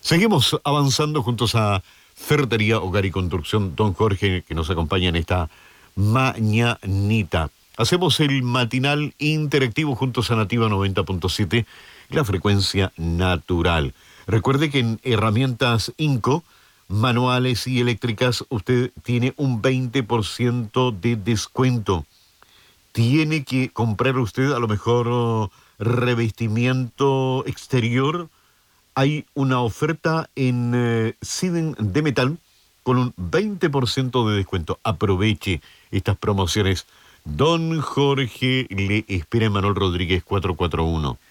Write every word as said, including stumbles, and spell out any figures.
Seguimos avanzando juntos a Ferretería, Hogar y Construcción Don Jorge, que nos acompaña en esta mañanita. Hacemos el matinal interactivo juntos a Nativa noventa punto siete, la frecuencia natural. Recuerde que en herramientas Inco, manuales y eléctricas, usted tiene un veinte por ciento de descuento. Tiene que comprar usted a lo mejor oh, revestimiento exterior. Hay una oferta en eh, siding de metal con un veinte por ciento de descuento. Aproveche estas promociones. Don Jorge le espera en Manuel Rodríguez cuatrocientos cuarenta y uno.